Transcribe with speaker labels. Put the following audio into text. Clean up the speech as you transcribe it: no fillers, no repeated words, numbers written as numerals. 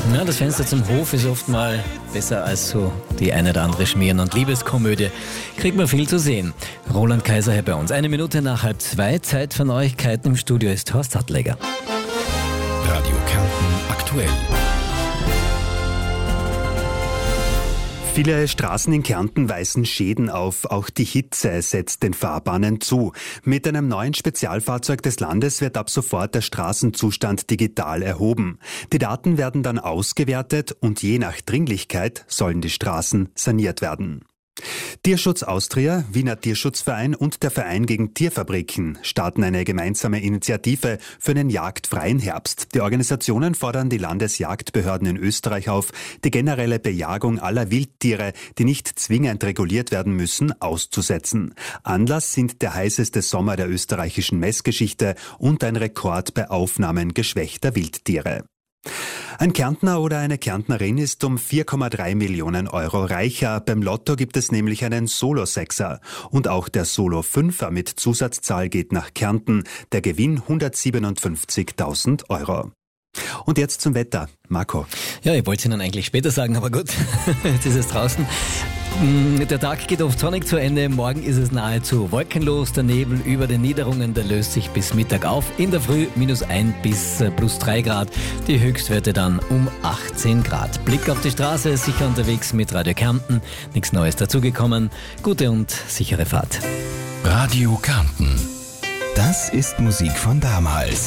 Speaker 1: Ja, das Fenster zum Hof ist oft mal besser als so die eine oder andere Schmieren- und Liebeskomödie. Kriegt man viel zu sehen. Roland Kaiser hier bei uns. 1 Minute nach 1:30. Zeit für Neuigkeiten. Im Studio ist Horst Hattleger.
Speaker 2: Radio Kärnten aktuell.
Speaker 3: Viele Straßen in Kärnten weisen Schäden auf. Auch die Hitze setzt den Fahrbahnen zu. Mit einem neuen Spezialfahrzeug des Landes wird ab sofort der Straßenzustand digital erhoben. Die Daten werden dann ausgewertet und je nach Dringlichkeit sollen die Straßen saniert werden. Tierschutz Austria, Wiener Tierschutzverein und der Verein gegen Tierfabriken starten eine gemeinsame Initiative für einen jagdfreien Herbst. Die Organisationen fordern die Landesjagdbehörden in Österreich auf, die generelle Bejagung aller Wildtiere, die nicht zwingend reguliert werden müssen, auszusetzen. Anlass sind der heißeste Sommer der österreichischen Messgeschichte und ein Rekord bei Aufnahmen geschwächter Wildtiere. Ein Kärntner oder eine Kärntnerin ist um 4,3 Millionen Euro reicher. Beim Lotto gibt es nämlich einen Solo-Sechser. Und auch der Solo-Fünfer mit Zusatzzahl geht nach Kärnten. Der Gewinn 157.000 Euro. Und jetzt zum Wetter. Marco.
Speaker 1: Ja, ich wollte es Ihnen eigentlich später sagen, aber gut, jetzt ist es draußen. Der Tag geht oft sonnig zu Ende, morgen ist es nahezu wolkenlos, der Nebel über den Niederungen, der löst sich bis Mittag auf, in der Früh -1 bis +3 Grad, die Höchstwerte dann um 18 Grad. Blick auf die Straße, sicher unterwegs mit Radio Kärnten, nichts Neues dazugekommen, gute und sichere Fahrt.
Speaker 2: Radio Kärnten. Das ist Musik von damals.